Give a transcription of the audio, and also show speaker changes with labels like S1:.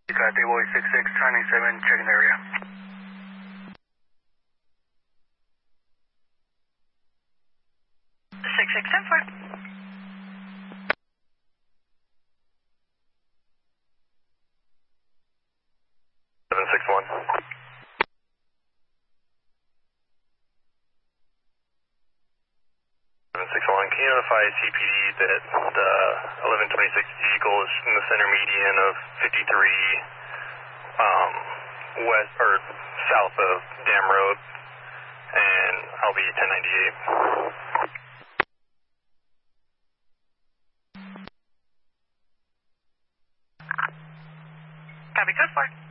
S1: Boy 66, turning 7, checking the area.
S2: 6610-4.
S3: 761. 761, can you notify CPD that the 1126 vehicle is in the center median of 53 west or south of Dam Road, and I'll be 1098.
S2: Copy, code 4.